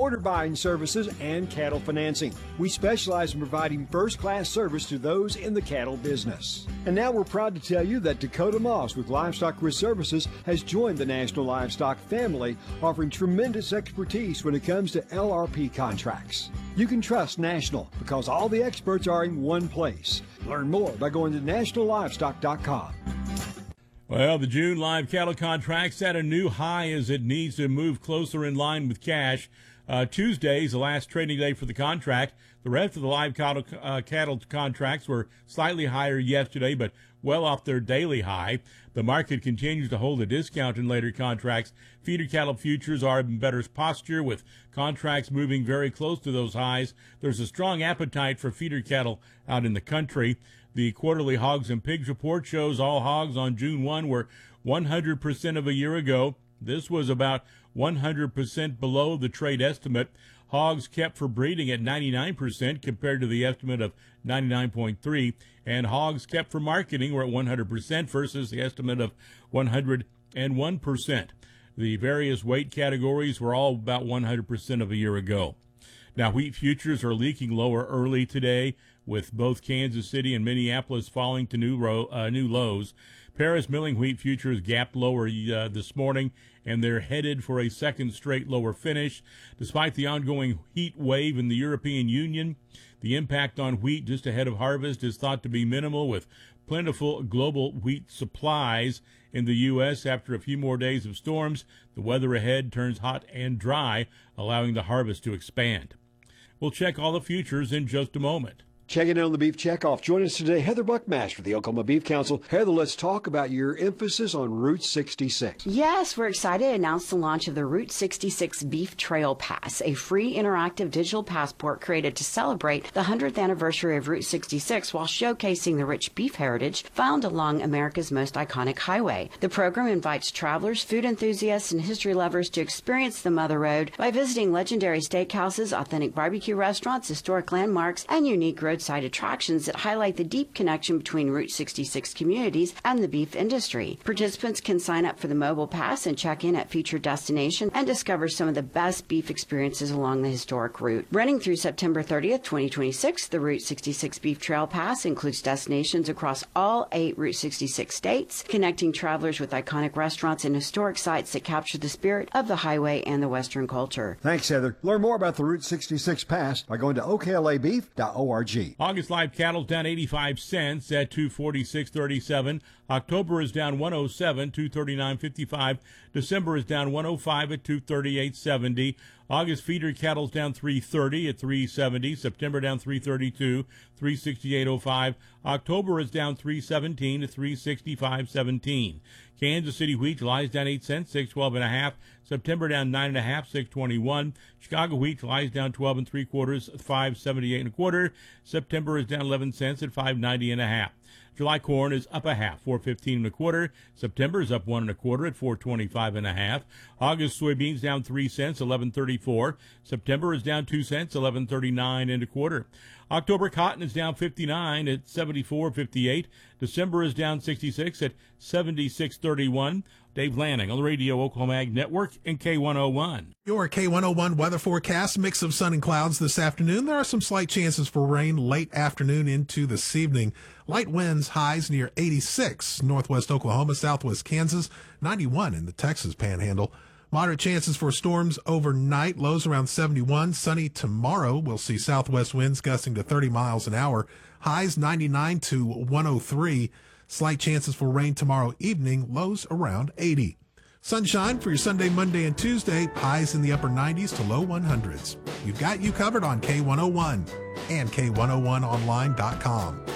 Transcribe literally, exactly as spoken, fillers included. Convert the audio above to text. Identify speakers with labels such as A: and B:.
A: order buying services, and cattle financing. We specialize in providing first-class service to those in the cattle business. And now we're proud to tell you that Dakota Moss with Livestock Risk Services has joined the National Livestock family, offering tremendous expertise when it comes to L R P contracts. You can trust National because all the experts are in one place. Learn more by going to national livestock dot com.
B: Well, the June live cattle contract set a new high as it needs to move closer in line with cash. Uh, Tuesday is the last trading day for the contract. The rest of the live cattle, uh, cattle contracts were slightly higher yesterday, but well off their daily high. The market continues to hold a discount in later contracts. Feeder cattle futures are in better posture with contracts moving very close to those highs. There's a strong appetite for feeder cattle out in the country. The quarterly hogs and pigs report shows all hogs on June first were one hundred percent of a year ago. This was about one hundred percent below the trade estimate. Hogs kept for breeding at ninety-nine percent compared to the estimate of ninety-nine point three, and hogs kept for marketing were at one hundred percent versus the estimate of one hundred one percent. The various weight categories were all about one hundred percent of a year ago. Now, wheat futures are leaking lower early today, with both Kansas City and Minneapolis falling to new, ro- uh, new lows. Paris milling wheat futures gapped lower uh, this morning, and they're headed for a second straight lower finish. Despite the ongoing heat wave in the European Union, the impact on wheat just ahead of harvest is thought to be minimal, with plentiful global wheat supplies in the U S After a few more days of storms, the weather ahead turns hot and dry, allowing the harvest to expand. We'll check all the futures in just a moment.
A: Checking in on the Beef Checkoff. Join us today, Heather Buckmaster, the Oklahoma Beef Council. Heather, let's talk about your emphasis on Route sixty-six.
C: Yes, we're excited to announce the launch of the Route sixty-six Beef Trail Pass, a free interactive digital passport created to celebrate the one hundredth anniversary of Route sixty-six while showcasing the rich beef heritage found along America's most iconic highway. The program invites travelers, food enthusiasts, and history lovers to experience the Mother Road by visiting legendary steakhouses, authentic barbecue restaurants, historic landmarks, and unique road roadside attractions that highlight the deep connection between Route sixty-six communities and the beef industry. Participants can sign up for the mobile pass and check in at featured destinations and discover some of the best beef experiences along the historic route. Running through September thirtieth, twenty twenty-six, the Route sixty-six Beef Trail Pass includes destinations across all eight Route sixty-six states, connecting travelers with iconic restaurants and historic sites that capture the spirit of the highway and the Western culture.
A: Thanks, Heather. Learn more about the Route sixty-six Pass by going to O K L A beef dot org.
B: August live cattle's down eighty-five cents at two forty-six thirty-seven. October is down one oh seven, two thirty-nine fifty-five. December is down one oh five at two thirty-eight seventy. August feeder cattle's down three thirty at three seventy. September down three thirty-two, three sixty-eight oh five. October is down three seventeen to three sixty-five seventeen. Kansas City wheat lies down eight cents, six twelve and a half. September down nine and a half, six twenty-one. Chicago wheat lies down twelve and three quarters, five seventy-eight and a quarter. September is down eleven cents at five ninety and a half. July corn is up a half, four fifteen and a quarter. September is up one and a quarter at four twenty-five and a half. August soybeans down three cents, eleven thirty-four. September is down two cents, eleven thirty-nine and a quarter. October cotton is down fifty-nine at seventy-four fifty-eight. December is down sixty-six at seventy-six thirty-one. Dave Lanning on the Radio Oklahoma Ag Network and K one oh one.
D: Your K one oh one weather forecast, mix of sun and clouds this afternoon. There are some slight chances for rain late afternoon into this evening. Light winds, highs near eighty-six. Northwest Oklahoma, southwest Kansas, ninety-one in the Texas Panhandle. Moderate chances for storms overnight, lows around seventy-one. Sunny tomorrow. We'll see southwest winds gusting to thirty miles an hour. Highs ninety-nine to one oh three. Slight chances for rain tomorrow evening, lows around eighty. Sunshine for your Sunday, Monday, and Tuesday, highs in the upper nineties to low hundreds. We've got you covered on K one oh one and K one oh one online dot com.